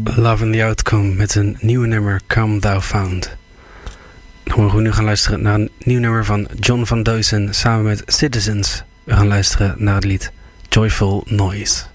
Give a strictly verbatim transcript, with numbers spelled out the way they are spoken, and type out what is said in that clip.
Love and the Outcome met een nieuwe nummer, Come Thou Found. Dan mogen we nu gaan luisteren naar een nieuw nummer van John Van Deusen samen met Citizens. We gaan luisteren naar het lied Joyful Noise.